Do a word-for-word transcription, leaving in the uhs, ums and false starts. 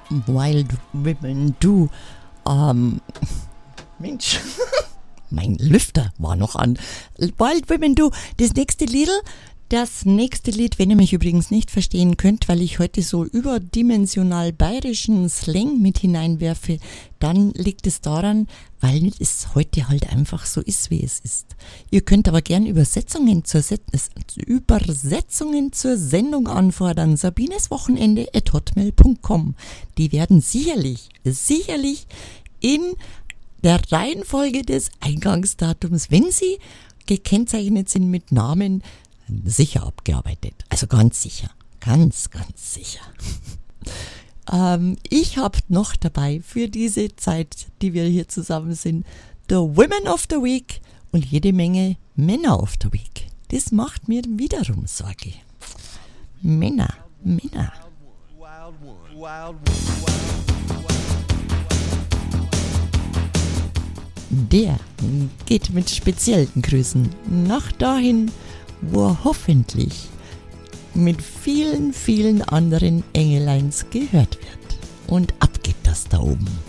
Wild Women Do. Ähm, Mensch, mein Lüfter war noch an. Wild Women Do. Das nächste Lied, das nächste Lied, wenn ihr mich übrigens nicht verstehen könnt, weil ich heute so überdimensional bayerischen Slang mit hineinwerfe, dann liegt es daran, weil es heute halt einfach so ist, wie es ist. Ihr könnt aber gern Übersetzungen zur, Se- Übersetzungen zur Sendung anfordern. Sabines Wochenende at hotmail punkt com. Die werden sicherlich, sicherlich in der Reihenfolge des Eingangsdatums, wenn sie gekennzeichnet sind mit Namen, sicher abgearbeitet. Also ganz sicher. Ganz, ganz sicher. ähm, ich habe noch dabei für diese Zeit, die wir hier zusammen sind, The Women of the Week und jede Menge Männer of the Week. Das macht mir wiederum Sorge. Männer, Männer. Der geht mit speziellen Grüßen nach dahin, wo er hoffentlich mit vielen, vielen anderen Engeleins gehört wird. Und ab geht das da oben.